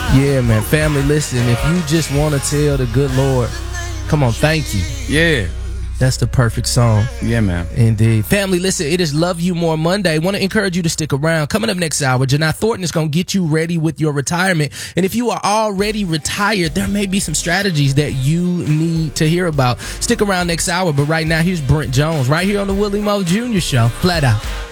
Yeah, man. Family, listen, if you just want to tell the good Lord, come on, thank you. Yeah. That's the perfect song. Yeah, man. Indeed. Family, listen, it is Love You More Monday. Want to encourage you to stick around. Coming up next hour, Janai Thornton is going to get you ready with your retirement. And if you are already retired, there may be some strategies that you need to hear about. Stick around next hour. But right now, here's Brent Jones right here on the Willie Moe Jr. Show. Flat Out.